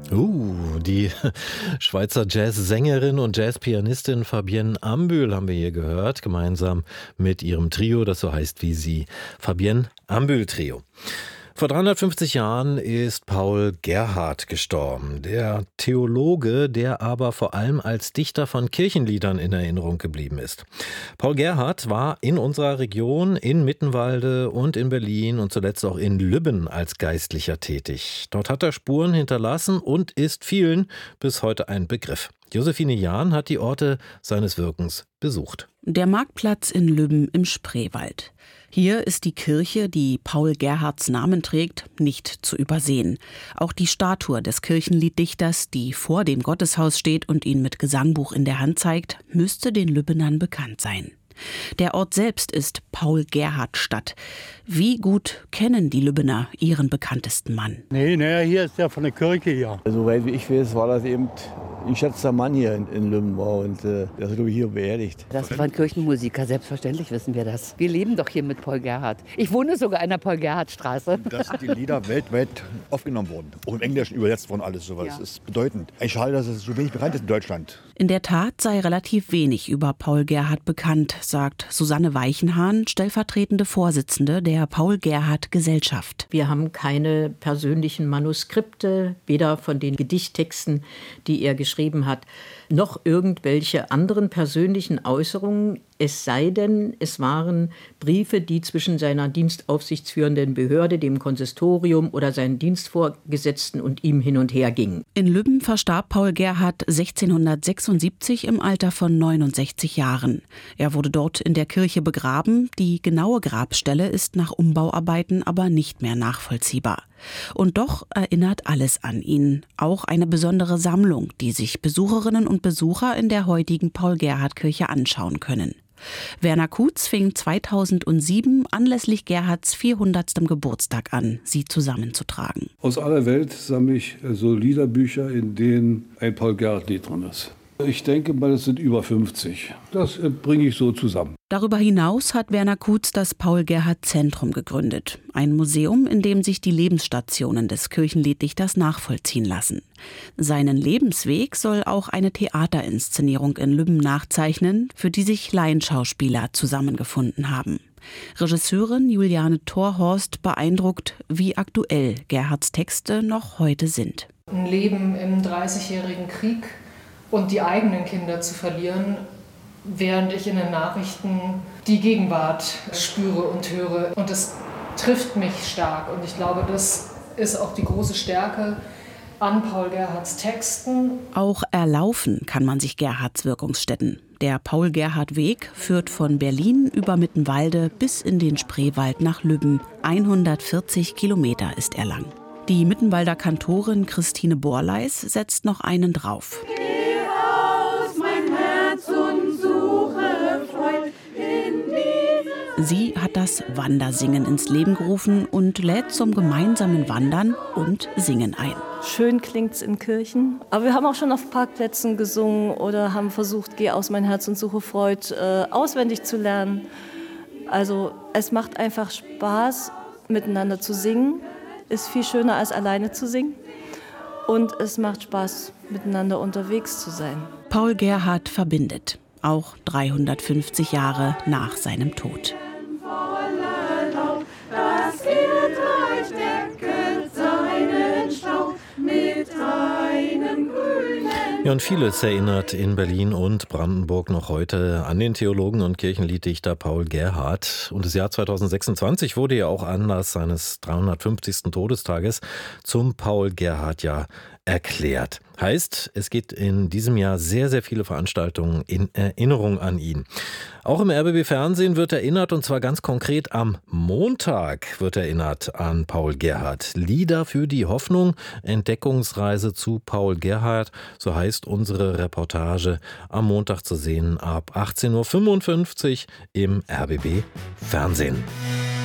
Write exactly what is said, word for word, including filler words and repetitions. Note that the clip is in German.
Uh, die Schweizer Jazzsängerin und Jazzpianistin Fabienne Ambühl haben wir hier gehört, gemeinsam mit ihrem Trio, das so heißt wie sie, Fabienne Ambühl Trio. Vor dreihundertfünfzig Jahren ist Paul Gerhardt gestorben, der Theologe, der aber vor allem als Dichter von Kirchenliedern in Erinnerung geblieben ist. Paul Gerhardt war in unserer Region, in Mittenwalde und in Berlin und zuletzt auch in Lübben als Geistlicher tätig. Dort hat er Spuren hinterlassen und ist vielen bis heute ein Begriff. Josephine Jahn hat die Orte seines Wirkens besucht. Der Marktplatz in Lübben im Spreewald. Hier ist die Kirche, die Paul Gerhardts Namen trägt, nicht zu übersehen. Auch die Statue des Kirchenlieddichters, die vor dem Gotteshaus steht und ihn mit Gesangbuch in der Hand zeigt, müsste den Lübbenern bekannt sein. Der Ort selbst ist Paul-Gerhardt-Stadt. Wie gut kennen die Lübbener ihren bekanntesten Mann? Nee, naja, hier ist der von der Kirche hier. Soweit wie ich weiß, war das eben ein geschätzter Mann hier in, in Lübben war und äh, der ist glaube ich hier beerdigt. Das war ein Kirchenmusiker, selbstverständlich wissen wir das. Wir leben doch hier mit Paul Gerhardt. Ich wohne sogar in der Paul-Gerhardt-Straße. Dass die Lieder weltweit aufgenommen wurden, auch im Englischen übersetzt worden, alles sowas. Ja. Das ist bedeutend. Eigentlich schade, dass es so wenig bekannt ist in Deutschland. In der Tat sei relativ wenig über Paul Gerhardt bekannt, sagt Susanne Weichenhahn, stellvertretende Vorsitzende der Paul-Gerhardt-Gesellschaft. Wir haben keine persönlichen Manuskripte, weder von den Gedichttexten, die er geschrieben hat, noch irgendwelche anderen persönlichen Äußerungen. Es sei denn, es waren Briefe, die zwischen seiner dienstaufsichtsführenden Behörde, dem Konsistorium oder seinen Dienstvorgesetzten und ihm hin und her gingen. In Lübben verstarb Paul Gerhardt sechzehnhundertsechsundsiebzig im Alter von neunundsechzig Jahren. Er wurde dort in der Kirche begraben. Die genaue Grabstelle ist nach Umbauarbeiten aber nicht mehr nachvollziehbar. Und doch erinnert alles an ihn. Auch eine besondere Sammlung, die sich Besucherinnen und Besucher in der heutigen Paul-Gerhardt-Kirche anschauen können. Werner Kutz fing zweitausendsieben anlässlich Gerhardts vierhundertstem Geburtstag an, sie zusammenzutragen. Aus aller Welt sammle ich so Liederbücher, in denen ein Paul-Gerhardt-Lied drin ist. Ich denke mal, es sind über fünfzig. Das bringe ich so zusammen. Darüber hinaus hat Werner Kutz das Paul-Gerhardt-Zentrum gegründet. Ein Museum, in dem sich die Lebensstationen des Kirchenlieddichters nachvollziehen lassen. Seinen Lebensweg soll auch eine Theaterinszenierung in Lübben nachzeichnen, für die sich Laienschauspieler zusammengefunden haben. Regisseurin Juliane Thorhorst beeindruckt, wie aktuell Gerhardts Texte noch heute sind. Ein Leben im dreißigjährigen Krieg und die eigenen Kinder zu verlieren, während ich in den Nachrichten die Gegenwart spüre und höre. Und das trifft mich stark. Und ich glaube, das ist auch die große Stärke an Paul Gerhardts Texten. Auch erlaufen kann man sich Gerhardts Wirkungsstätten. Der Paul-Gerhardt-Weg führt von Berlin über Mittenwalde bis in den Spreewald nach Lübben. hundertvierzig Kilometer ist er lang. Die Mittenwalder Kantorin Christine Borleis setzt noch einen drauf. Sie hat das Wandersingen ins Leben gerufen und lädt zum gemeinsamen Wandern und Singen ein. Schön klingt's in Kirchen, aber wir haben auch schon auf Parkplätzen gesungen oder haben versucht, Geh aus mein Herz und suche Freud äh, auswendig zu lernen. Also es macht einfach Spaß, miteinander zu singen. Ist viel schöner als alleine zu singen. Und es macht Spaß, miteinander unterwegs zu sein. Paul Gerhardt verbindet, auch dreihundertfünfzig Jahre nach seinem Tod. Ja, und vieles erinnert in Berlin und Brandenburg noch heute an den Theologen und Kirchenlieddichter Paul Gerhardt. Und das Jahr zweitausendsechsundzwanzig wurde ja auch Anlass seines dreihundertfünfzigsten Todestages zum Paul-Gerhardt-Jahr erklärt. Heißt, es gibt in diesem Jahr sehr, sehr viele Veranstaltungen in Erinnerung an ihn. Auch im R B B Fernsehen wird erinnert, und zwar ganz konkret am Montag wird erinnert an Paul Gerhardt. Lieder für die Hoffnung, Entdeckungsreise zu Paul Gerhardt, so heißt unsere Reportage, am Montag zu sehen ab achtzehn Uhr fünfundfünfzig im R B B Fernsehen.